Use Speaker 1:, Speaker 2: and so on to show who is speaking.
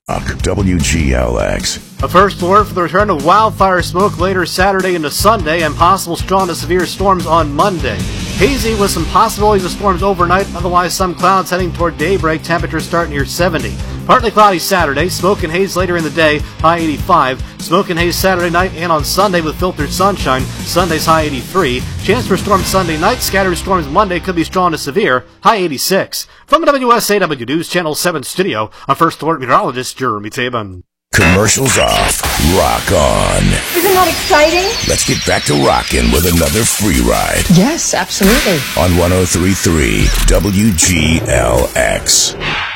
Speaker 1: WGLX. A first alert for the return of wildfire smoke later Saturday into Sunday and possible strong to severe storms on Monday. Hazy with some possibilities of storms overnight, otherwise some clouds heading toward daybreak, temperatures start near 70. Partly cloudy Saturday, smoke and haze later in the day, high 85. Smoke and haze Saturday night and on Sunday with filtered sunshine, Sunday's high 83. Chance for storms Sunday night, scattered storms Monday could be strong to severe, high 86. From the WSAW News Channel 7 studio, I'm First Alert meteorologist Jeremy Tabin.
Speaker 2: Commercials off. Rock on.
Speaker 3: Isn't that exciting?
Speaker 2: Let's get back to rocking with another free ride.
Speaker 3: Yes, absolutely.
Speaker 2: On 103.3 WGLX.